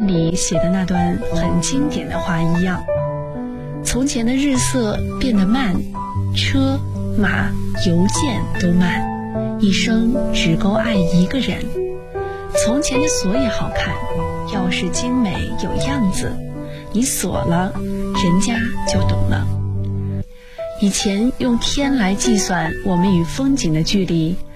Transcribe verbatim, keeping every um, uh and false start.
里写的那段很经典的话一样。从前的日色变得慢，车马邮件都慢，一生只够爱一个人。从前的锁也好看，钥匙精美有样子，你锁了，人家就懂了。以前用天来计算我们与风景的距离，